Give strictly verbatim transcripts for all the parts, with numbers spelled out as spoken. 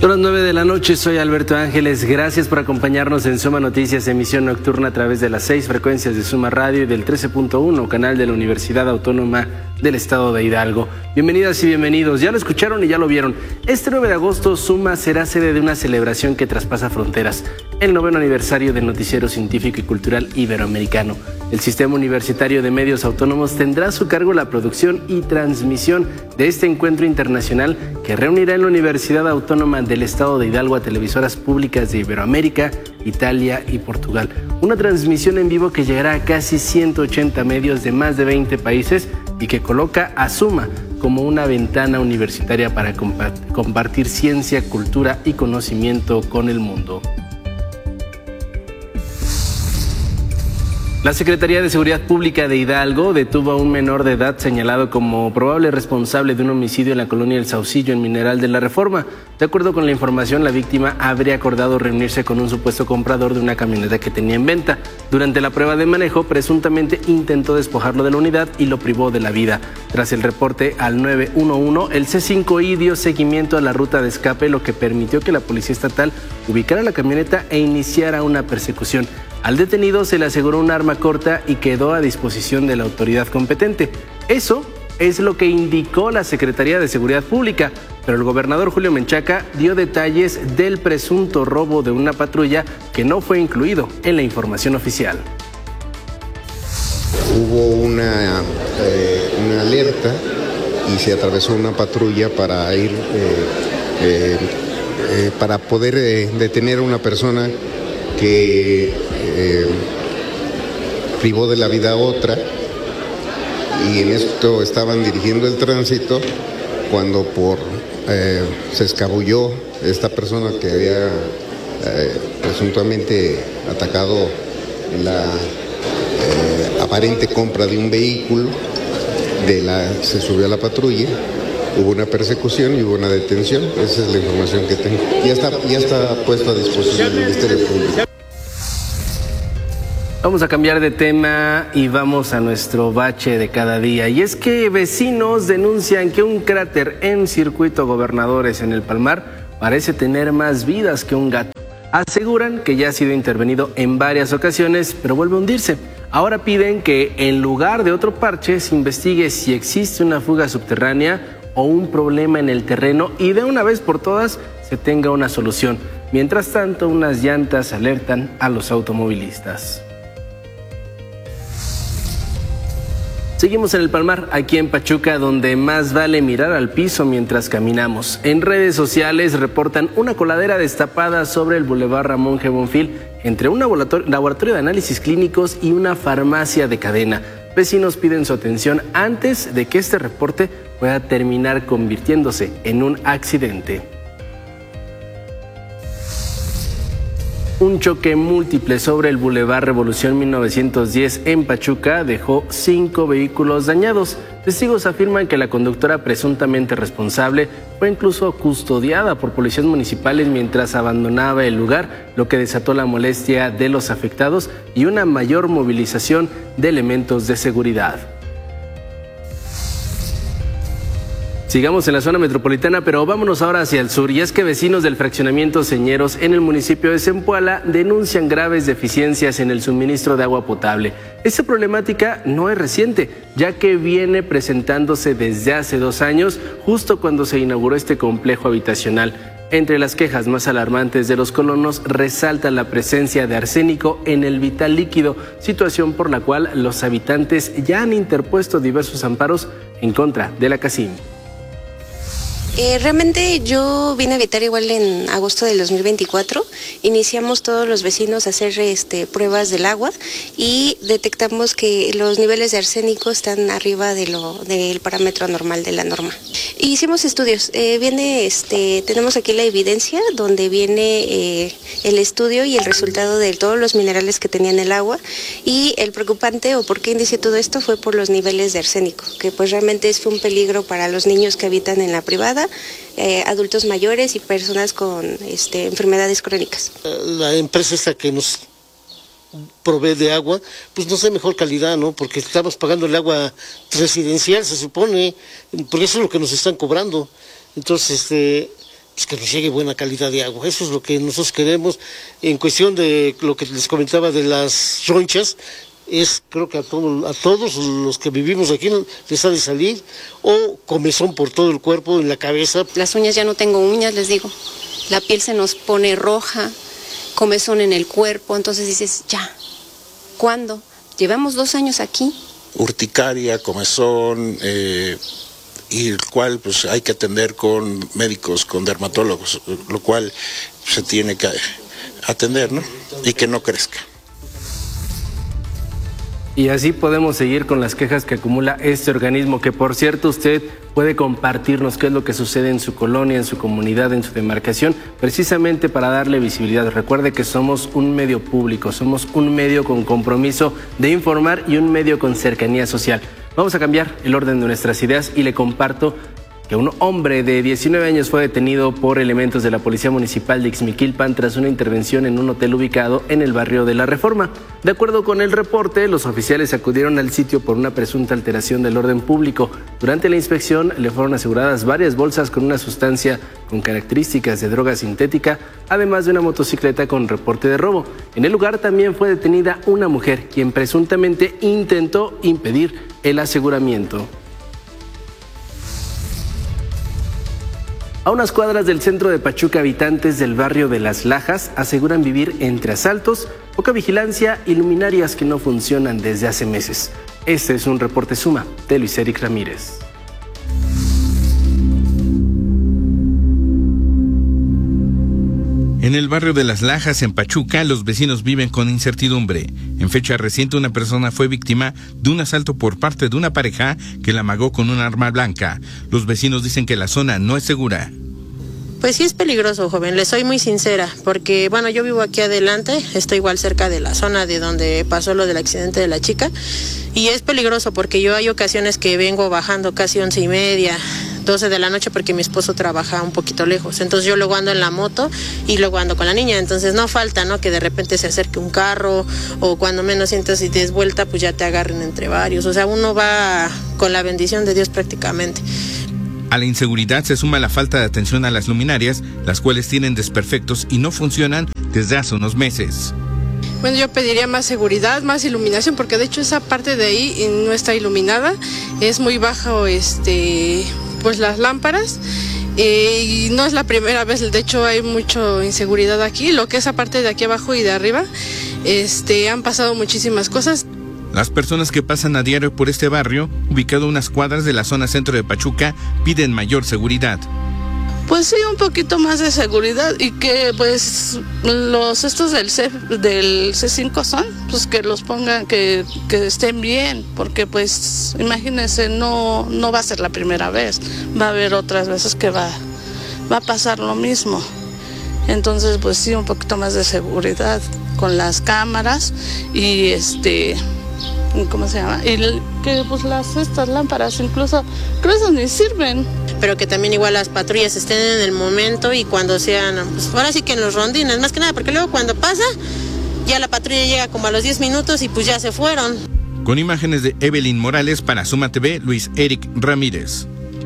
Son las nueve de la noche, soy Alberto Ángeles, gracias por acompañarnos en Suma Noticias, emisión nocturna a través de las seis frecuencias de Suma Radio y del trece punto uno, canal de la Universidad Autónoma del Estado de Hidalgo. Bienvenidas y bienvenidos, ya lo escucharon y ya lo vieron. Este nueve de agosto, Suma será sede de una celebración que traspasa fronteras, el noveno aniversario del Noticiero Científico y Cultural Iberoamericano. El Sistema Universitario de Medios Autónomos tendrá a su cargo la producción y transmisión de este encuentro internacional que reunirá en la Universidad Autónoma del Estado de Hidalgo a televisoras públicas de Iberoamérica, Italia y Portugal. Una transmisión en vivo que llegará a casi ciento ochenta medios de más de veinte países y que coloca a Suma como una ventana universitaria para compartir ciencia, cultura y conocimiento con el mundo. La Secretaría de Seguridad Pública de Hidalgo detuvo a un menor de edad señalado como probable responsable de un homicidio en la colonia El Saucillo, en Mineral de la Reforma. De acuerdo con la información, la víctima habría acordado reunirse con un supuesto comprador de una camioneta que tenía en venta. Durante la prueba de manejo, presuntamente intentó despojarlo de la unidad y lo privó de la vida. Tras el reporte al nueve uno uno, el C cinco I dio seguimiento a la ruta de escape, lo que permitió que la Policía Estatal ubicara la camioneta e iniciara una persecución. Al detenido se le aseguró un arma corta y quedó a disposición de la autoridad competente. Eso es lo que indicó la Secretaría de Seguridad Pública, pero el gobernador Julio Menchaca dio detalles del presunto robo de una patrulla que no fue incluido en la información oficial. Hubo una, eh, una alerta y se atravesó una patrulla para ir, eh, eh, eh, para poder eh, detener a una persona que eh, privó de la vida a otra, y en esto estaban dirigiendo el tránsito cuando por eh, se escabulló esta persona que había eh, presuntamente atacado la eh, aparente compra de un vehículo, de la, se subió a la patrulla, hubo una persecución y hubo una detención. Esa es la información que tengo. Ya está, ya está puesto a disposición del Ministerio Público. Vamos a cambiar de tema y vamos a nuestro bache de cada día. Y es que vecinos denuncian que un cráter en Circuito Gobernadores en el Palmar parece tener más vidas que un gato. Aseguran que ya ha sido intervenido en varias ocasiones, pero vuelve a hundirse. Ahora piden que en lugar de otro parche se investigue si existe una fuga subterránea o un problema en el terreno y de una vez por todas se tenga una solución. Mientras tanto, unas llantas alertan a los automovilistas. Seguimos en el Palmar, aquí en Pachuca, donde más vale mirar al piso mientras caminamos. En redes sociales reportan una coladera destapada sobre el Boulevard Ramón G. Bonfil, entre un laboratorio de análisis clínicos y una farmacia de cadena. Vecinos piden su atención antes de que este reporte pueda terminar convirtiéndose en un accidente. Un choque múltiple sobre el Boulevard Revolución mil novecientos diez en Pachuca dejó cinco vehículos dañados. Testigos afirman que la conductora presuntamente responsable fue incluso custodiada por policías municipales mientras abandonaba el lugar, lo que desató la molestia de los afectados y una mayor movilización de elementos de seguridad. Sigamos en la zona metropolitana, pero vámonos ahora hacia el sur, y es que vecinos del fraccionamiento Señeros en el municipio de Zempoala denuncian graves deficiencias en el suministro de agua potable. Esta problemática no es reciente, ya que viene presentándose desde hace dos años, justo cuando se inauguró este complejo habitacional. Entre las quejas más alarmantes de los colonos resalta la presencia de arsénico en el vital líquido, situación por la cual los habitantes ya han interpuesto diversos amparos en contra de la CACIM. Eh, realmente yo vine a habitar igual en agosto del dos mil veinticuatro, iniciamos todos los vecinos a hacer este, pruebas del agua y detectamos que los niveles de arsénico están arriba de lo, del parámetro normal de la norma. Hicimos estudios, eh, viene, este, tenemos aquí la evidencia donde viene eh, el estudio y el resultado de todos los minerales que tenía en el agua, y el preocupante o por qué indice todo esto fue por los niveles de arsénico, que pues realmente es un peligro para los niños que habitan en la privada, Eh, adultos mayores y personas con este, enfermedades crónicas. La empresa esta que nos provee de agua, pues no sé, mejor calidad, ¿no? Porque estamos pagando el agua residencial, se supone, porque eso es lo que nos están cobrando. Entonces, este, pues que nos llegue buena calidad de agua. Eso es lo que nosotros queremos. En cuestión de lo que les comentaba de las ronchas, es creo que a, todo, a todos los que vivimos aquí les ha de salir, o comezón por todo el cuerpo, en la cabeza. Las uñas, ya no tengo uñas, les digo. La piel se nos pone roja, comezón en el cuerpo, entonces dices, ya, ¿cuándo? Llevamos dos años aquí. Urticaria, comezón, eh, y el cual pues hay que atender con médicos, con dermatólogos, lo cual se tiene que atender, ¿no? Y que no crezca. Y así podemos seguir con las quejas que acumula este organismo, que por cierto usted puede compartirnos qué es lo que sucede en su colonia, en su comunidad, en su demarcación, precisamente para darle visibilidad. Recuerde que somos un medio público, somos un medio con compromiso de informar y un medio con cercanía social. Vamos a cambiar el orden de nuestras ideas y le comparto que un hombre de diecinueve años fue detenido por elementos de la Policía Municipal de Ixmiquilpan tras una intervención en un hotel ubicado en el barrio de La Reforma. De acuerdo con el reporte, los oficiales acudieron al sitio por una presunta alteración del orden público. Durante la inspección le fueron aseguradas varias bolsas con una sustancia con características de droga sintética, además de una motocicleta con reporte de robo. En el lugar también fue detenida una mujer, quien presuntamente intentó impedir el aseguramiento. A unas cuadras del centro de Pachuca, habitantes del barrio de Las Lajas aseguran vivir entre asaltos, poca vigilancia y luminarias que no funcionan desde hace meses. Este es un reporte Suma de Luis Eric Ramírez. En el barrio de Las Lajas, en Pachuca, los vecinos viven con incertidumbre. En fecha reciente, una persona fue víctima de un asalto por parte de una pareja que la amagó con un arma blanca. Los vecinos dicen que la zona no es segura. Pues sí es peligroso, joven, le soy muy sincera, porque bueno, yo vivo aquí adelante, estoy igual cerca de la zona de donde pasó lo del accidente de la chica, y es peligroso porque yo hay ocasiones que vengo bajando casi once y media, doce de la noche, porque mi esposo trabaja un poquito lejos, entonces yo luego ando en la moto y luego ando con la niña, entonces no falta, ¿no?, que de repente se acerque un carro, o cuando menos sientas y te des vuelta, pues ya te agarren entre varios, o sea, uno va con la bendición de Dios prácticamente. A la inseguridad se suma la falta de atención a las luminarias, las cuales tienen desperfectos y no funcionan desde hace unos meses. Bueno, yo pediría más seguridad, más iluminación, porque de hecho esa parte de ahí no está iluminada, es muy bajo, este, pues las lámparas, eh, y no es la primera vez, de hecho hay mucha inseguridad aquí, lo que es aparte de aquí abajo y de arriba, este, han pasado muchísimas cosas. Las personas que pasan a diario por este barrio, ubicado a unas cuadras de la zona centro de Pachuca, piden mayor seguridad. Pues sí, un poquito más de seguridad y que pues los estos del C, del C cinco son, pues que los pongan, que, que estén bien, porque pues imagínense, no, no va a ser la primera vez, va a haber otras veces que va, va a pasar lo mismo. Entonces pues sí, un poquito más de seguridad con las cámaras y este... ¿cómo se llama? Y que pues las estas lámparas incluso creo que ni sirven. Pero que también igual las patrullas estén en el momento y cuando sean, pues ahora sí que en los rondines, más que nada, porque luego cuando pasa, ya la patrulla llega como a los diez minutos y pues ya se fueron. Con imágenes de Evelyn Morales para Suma T V, Luis Eric Ramírez.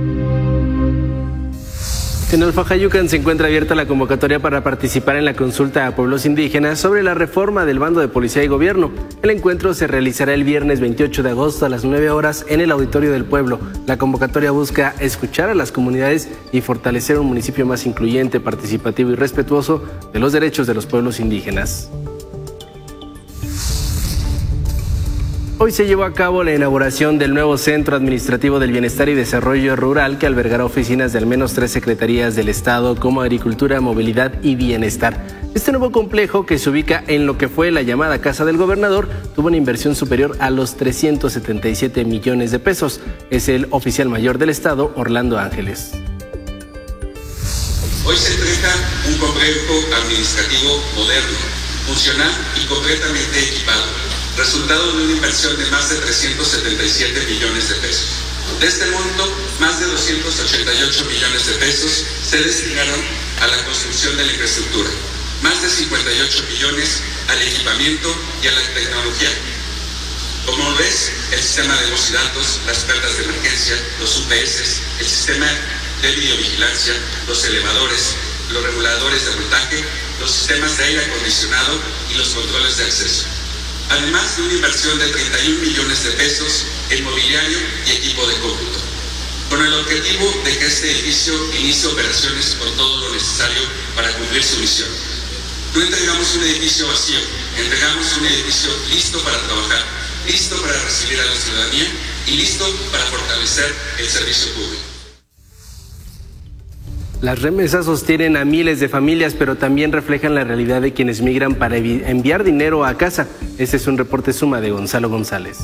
En Alfajayucan se encuentra abierta la convocatoria para participar en la consulta a pueblos indígenas sobre la reforma del bando de policía y gobierno. El encuentro se realizará el viernes veintiocho de agosto a las nueve horas en el Auditorio del Pueblo. La convocatoria busca escuchar a las comunidades y fortalecer un municipio más incluyente, participativo y respetuoso de los derechos de los pueblos indígenas. Hoy se llevó a cabo la inauguración del nuevo Centro Administrativo del Bienestar y Desarrollo Rural, que albergará oficinas de al menos tres secretarías del Estado, como Agricultura, Movilidad y Bienestar. Este nuevo complejo, que se ubica en lo que fue la llamada Casa del Gobernador, tuvo una inversión superior a los trescientos setenta y siete millones de pesos. Es el oficial mayor del Estado, Orlando Ángeles. Hoy se entrega un complejo administrativo moderno, funcional y completamente equipado, resultado de una inversión de más de trescientos setenta y siete millones de pesos. De este monto, más de doscientos ochenta y ocho millones de pesos se destinaron a la construcción de la infraestructura, más de cincuenta y ocho millones al equipamiento y a la tecnología. Como ves, el sistema de voz y datos, las puertas de emergencia, los U P S, el sistema de videovigilancia, los elevadores, los reguladores de voltaje, los sistemas de aire acondicionado y los controles de acceso. Además de una inversión de treinta y un millones de pesos en mobiliario y equipo de cómputo, con el objetivo de que este edificio inicie operaciones con todo lo necesario para cumplir su misión. No entregamos un edificio vacío, entregamos un edificio listo para trabajar, listo para recibir a la ciudadanía y listo para fortalecer el servicio público. Las remesas sostienen a miles de familias, pero también reflejan la realidad de quienes migran para enviar dinero a casa. Este es un reporte Suma de Gonzalo González.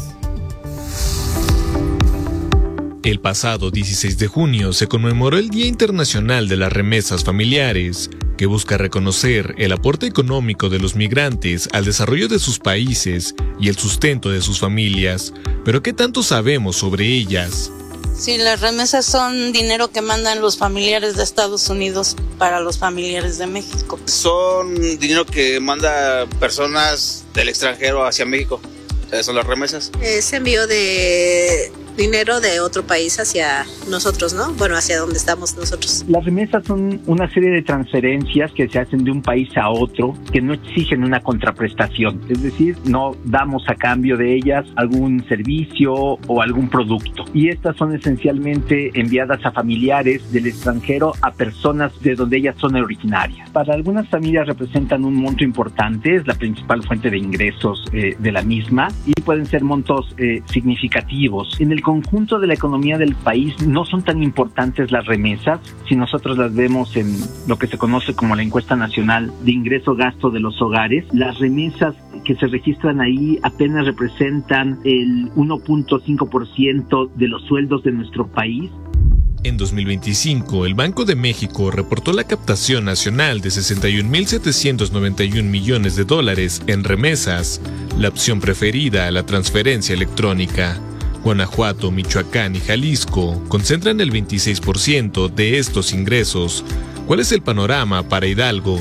El pasado dieciséis de junio se conmemoró el Día Internacional de las Remesas Familiares, que busca reconocer el aporte económico de los migrantes al desarrollo de sus países y el sustento de sus familias. Pero ¿qué tanto sabemos sobre ellas? Sí, las remesas son dinero que mandan los familiares de Estados Unidos para los familiares de México. Son dinero que manda personas del extranjero hacia México. Son las remesas. Es envío de dinero de otro país hacia nosotros, ¿no? Bueno, hacia donde estamos nosotros. Las remesas son una serie de transferencias que se hacen de un país a otro que no exigen una contraprestación. Es decir, no damos a cambio de ellas algún servicio o algún producto. Y estas son esencialmente enviadas a familiares del extranjero a personas de donde ellas son originarias. Para algunas familias representan un monto importante, es la principal fuente de ingresos eh, de la misma, y pueden ser montos eh, significativos. En el conjunto de la economía del país no son tan importantes las remesas. Si nosotros las vemos en lo que se conoce como la encuesta nacional de ingreso-gasto de los hogares, las remesas que se registran ahí apenas representan el uno punto cinco por ciento de los sueldos de nuestro país. En dos mil veinticinco, el Banco de México reportó la captación nacional de sesenta y un mil setecientos noventa y un millones de dólares en remesas, la opción preferida a la transferencia electrónica. Guanajuato, Michoacán y Jalisco concentran el veintiséis por ciento de estos ingresos. ¿Cuál es el panorama para Hidalgo?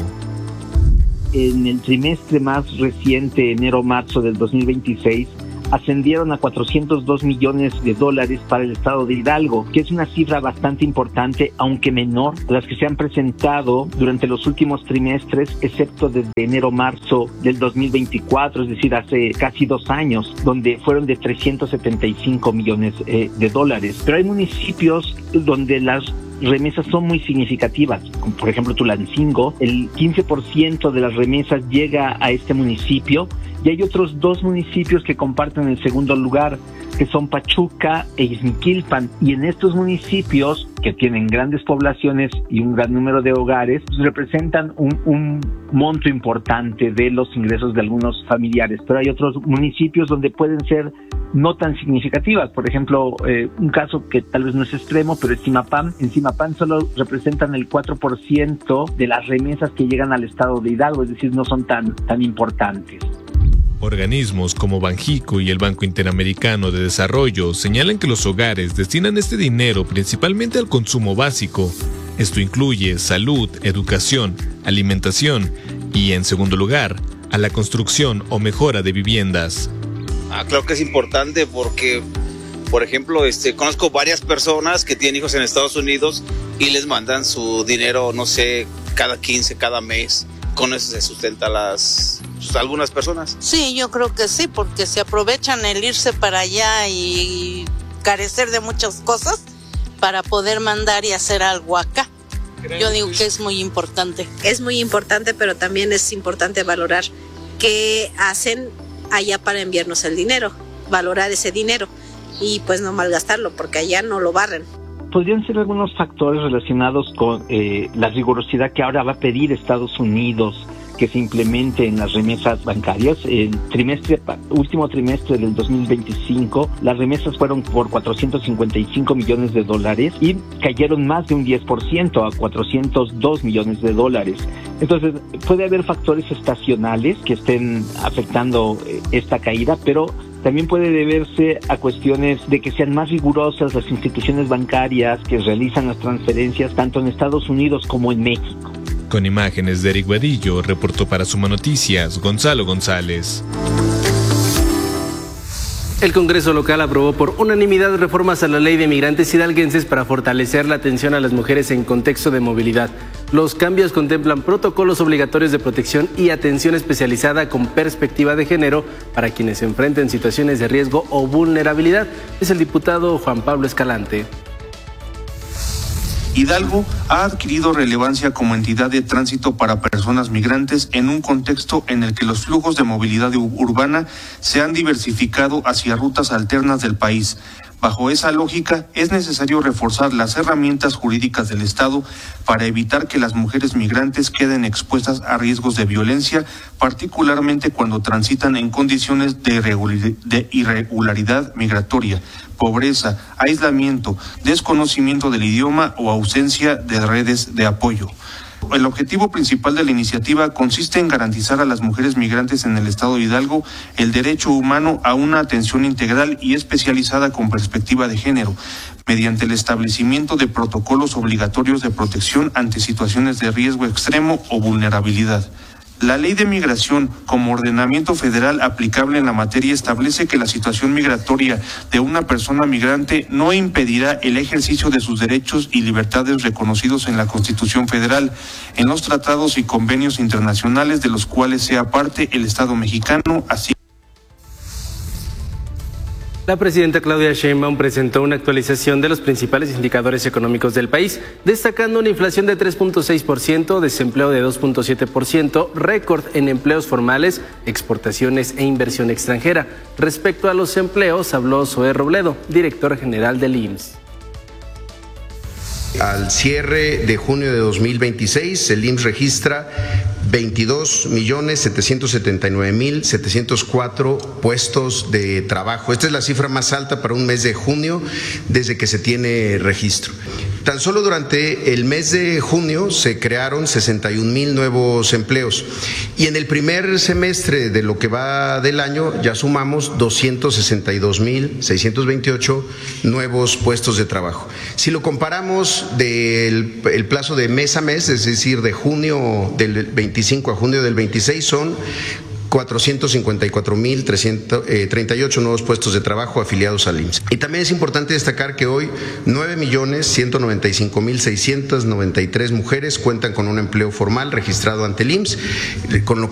En el trimestre más reciente, enero-marzo del dos mil veintiséis, ascendieron a cuatrocientos dos millones de dólares para el estado de Hidalgo, que es una cifra bastante importante, aunque menor a las que se han presentado durante los últimos trimestres, excepto desde enero-marzo del dos mil veinticuatro, es decir, hace casi dos años, donde fueron de trescientos setenta y cinco millones eh, de dólares. Pero hay municipios donde las remesas son muy significativas, como por ejemplo Tulancingo, el quince por ciento de las remesas llega a este municipio, y hay otros dos municipios que comparten el segundo lugar, que son Pachuca e Ixmiquilpan, y en estos municipios, que tienen grandes poblaciones y un gran número de hogares, pues representan un, un monto importante de los ingresos de algunos familiares, pero hay otros municipios donde pueden ser no tan significativas. Por ejemplo, eh, un caso que tal vez no es extremo, pero es Zimapán. En Zimapán solo representan el cuatro por ciento de las remesas que llegan al estado de Hidalgo, es decir, no son tan, tan importantes. Organismos como Banjico y el Banco Interamericano de Desarrollo señalan que los hogares destinan este dinero principalmente al consumo básico. Esto incluye salud, educación, alimentación y, en segundo lugar, a la construcción o mejora de viviendas. Ah, claro que es importante porque, por ejemplo, este, conozco varias personas que tienen hijos en Estados Unidos y les mandan su dinero, no sé, cada quince, cada mes. Con eso se sustenta las pues, algunas personas. Sí, yo creo que sí, porque se aprovechan el irse para allá y carecer de muchas cosas para poder mandar y hacer algo acá. Yo digo que es muy importante. Es muy importante, pero también es importante valorar qué hacen allá para enviarnos el dinero, valorar ese dinero y pues no malgastarlo, porque allá no lo barren. Podrían ser algunos factores relacionados con eh, la rigurosidad que ahora va a pedir Estados Unidos que se implemente en las remesas bancarias. El trimestre, último trimestre del dos mil veinticinco, las remesas fueron por cuatrocientos cincuenta y cinco millones de dólares y cayeron más de un diez por ciento a cuatrocientos dos millones de dólares. Entonces, puede haber factores estacionales que estén afectando esta caída, pero también puede deberse a cuestiones de que sean más rigurosas las instituciones bancarias que realizan las transferencias tanto en Estados Unidos como en México. Con imágenes de Eric Vadillo, reportó para Suma Noticias Gonzalo González. El Congreso local aprobó por unanimidad reformas a la Ley de Migrantes Hidalguenses para fortalecer la atención a las mujeres en contexto de movilidad. Los cambios contemplan protocolos obligatorios de protección y atención especializada con perspectiva de género para quienes se enfrenten situaciones de riesgo o vulnerabilidad. Es el diputado Juan Pablo Escalante. Hidalgo ha adquirido relevancia como entidad de tránsito para personas migrantes en un contexto en el que los flujos de movilidad urbana se han diversificado hacia rutas alternas del país. Bajo esa lógica, es necesario reforzar las herramientas jurídicas del Estado para evitar que las mujeres migrantes queden expuestas a riesgos de violencia, particularmente cuando transitan en condiciones de irregularidad migratoria, pobreza, aislamiento, desconocimiento del idioma o ausencia de redes de apoyo. El objetivo principal de la iniciativa consiste en garantizar a las mujeres migrantes en el estado de Hidalgo el derecho humano a una atención integral y especializada con perspectiva de género, mediante el establecimiento de protocolos obligatorios de protección ante situaciones de riesgo extremo o vulnerabilidad. La Ley de Migración, como ordenamiento federal aplicable en la materia, establece que la situación migratoria de una persona migrante no impedirá el ejercicio de sus derechos y libertades reconocidos en la Constitución Federal, en los tratados y convenios internacionales de los cuales sea parte el Estado mexicano, así. La presidenta Claudia Sheinbaum presentó una actualización de los principales indicadores económicos del país, destacando una inflación de tres punto seis por ciento, desempleo de dos punto siete por ciento, récord en empleos formales, exportaciones e inversión extranjera. Respecto a los empleos, habló Zoé Robledo, director general del I M S S. Al cierre de junio de dos mil veintiséis, el I M S S registra veintidós millones setecientos setenta y nueve mil setecientos cuatro puestos de trabajo. Esta es la cifra más alta para un mes de junio desde que se tiene registro. Tan solo durante el mes de junio se crearon sesenta y un mil nuevos empleos y en el primer semestre de lo que va del año ya sumamos doscientos sesenta y dos mil seiscientos veintiocho nuevos puestos de trabajo. Si lo comparamos del el plazo de mes a mes, es decir, de junio del veinticinco a junio del veintiséis, son cuatrocientos cincuenta y cuatro mil treinta y ocho nuevos puestos de trabajo afiliados al I M S S. Y también es importante destacar que hoy nueve millones ciento noventa y cinco mil seiscientos noventa y tres mujeres cuentan con un empleo formal registrado ante el I M S S, con lo